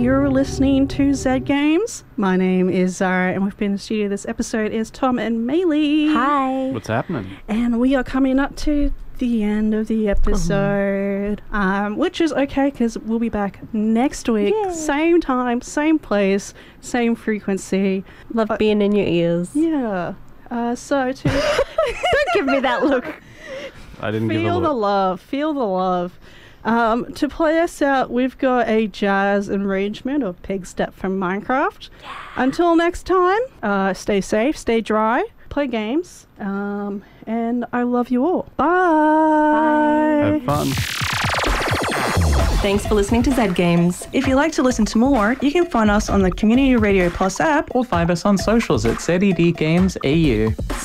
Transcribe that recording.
you're listening to Zed Games. My name is Zara, and we've been in the studio. This episode is Tom and Maylee. Hi. What's happening? And we are coming up to the end of the episode, which is okay because we'll be back next week. Yay. Same time, same place, same frequency. Love being in your ears. Yeah. So to Don't give me that look. I didn't give a feel look. the love, feel the love. To play us out, we've got a jazz arrangement of Pig Step from Minecraft. Yeah. Until next time, stay safe, stay dry, play games, and I love you all. Bye. Have fun. Thanks for listening to Zed Games. If you'd like to listen to more, you can find us on the Community Radio Plus app Or find us on socials at ZED Games AU.